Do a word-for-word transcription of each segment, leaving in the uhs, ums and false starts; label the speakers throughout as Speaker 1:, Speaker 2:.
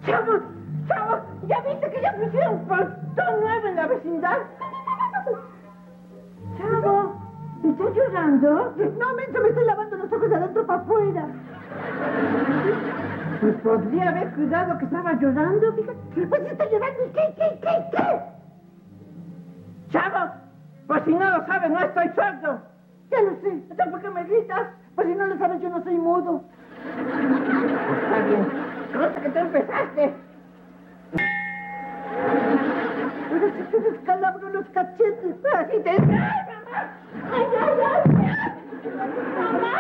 Speaker 1: Chavo, chavo, ¿ya viste que ya pusieron portón nuevo en la vecindad? Chavo, ¿estás llorando? No, menso, me estoy lavando los ojos de adentro para afuera. Pues podría haber cuidado que estaba llorando, fíjate. Pues estoy llorando, ¿qué, qué, qué, qué? Chavo, pues si no lo sabes, no estoy sordo. Ya lo sé, ¿entonces por qué me gritas? Pues si no lo sabes, yo no soy mudo. Está bien, cosa que tú empezaste. Pero si te descalabro los cachetes, así te... ¡Ay, mamá! ¡Ay, ay, ay! ¡Mamá!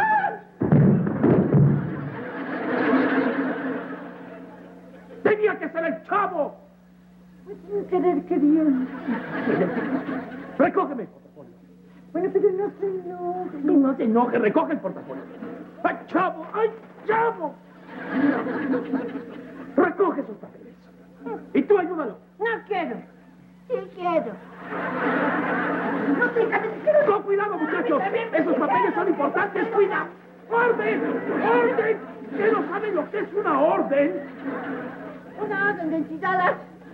Speaker 2: ¡Tenía que ser el Chavo!
Speaker 1: Pues sin querer queriendo.
Speaker 2: ¡Recógeme el portafolio!
Speaker 1: Bueno, pero no se enoje.
Speaker 2: No, no te enojes, recoge el portafolio. ¡Ay, Chavo! ¡Ay, Chavo! Recoge esos papeles. Y tú ayúdalo.
Speaker 1: No quiero. Sí quiero. No te dejes.
Speaker 2: ¡Con cuidado, muchachos! ¡Esos papeles son importantes! ¡Cuidado! ¡Orden! ¡Orden! ¿Qué no saben lo que es una orden?
Speaker 1: Una orden de enchiladas.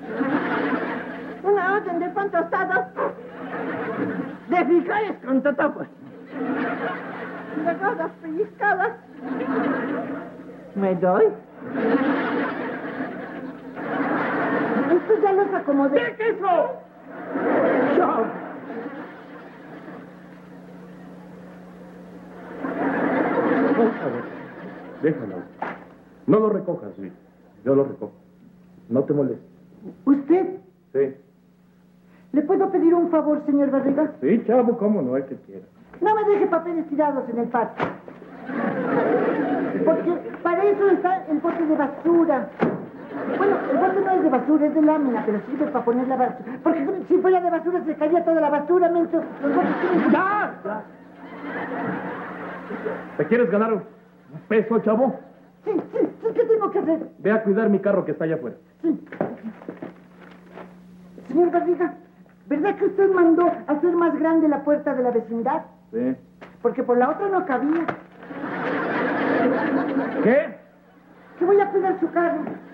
Speaker 1: Una orden de pan tostado. De frijoles con totopos. De gordas pellizcadas. ¿Me doy? Esto ya los acomodé.
Speaker 2: ¿Qué es eso?
Speaker 1: Yo.
Speaker 2: Déjalo. No lo recojas, sí. Yo lo recojo. No te molestes.
Speaker 1: ¿Usted?
Speaker 2: Sí.
Speaker 1: ¿Le puedo pedir un favor, señor Barriga?
Speaker 2: Sí, Chavo, cómo no, es que quiera.
Speaker 1: No me deje papeles tirados en el patio. Porque para eso está el bote de basura. Bueno, el bote no es de basura, es de lámina, pero sirve para poner la basura. Porque si fuera de basura se caería toda la basura, menso. Los botes tienen...
Speaker 2: ¡Ya! ¡Ya! ¿Te quieres ganar un peso, Chavo?
Speaker 1: Sí, sí, sí, ¿qué tengo que hacer?
Speaker 2: Ve a cuidar mi carro que está allá afuera.
Speaker 1: Sí. Señor Barriga, ¿verdad que usted mandó hacer más grande la puerta de la vecindad?
Speaker 2: Sí.
Speaker 1: Porque por la otra no cabía.
Speaker 2: ¿Qué?
Speaker 1: Que voy a cuidar su carro.